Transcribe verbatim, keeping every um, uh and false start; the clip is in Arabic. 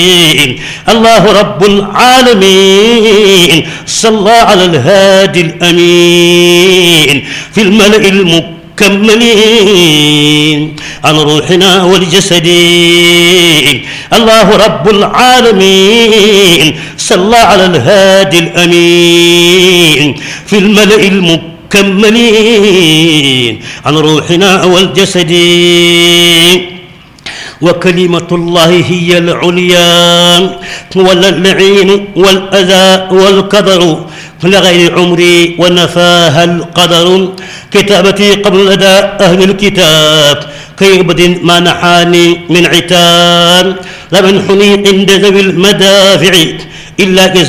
الله رب العالمين صلى على الهادي الأمين في الملأ المكملين عن روحنا والجسد. الله رب العالمين صلى على الهادي الأمين في الملأ المكملين عن روحنا والجسد. وكلمة الله هي العليا ولا اللعين والأذى والقدر لغير عمري ونفاها القدر. كتابتي قبل لدى أهل الكتاب كيبد ما نحاني من عتاب لمنحني عند ذوي المدافع إلا إذ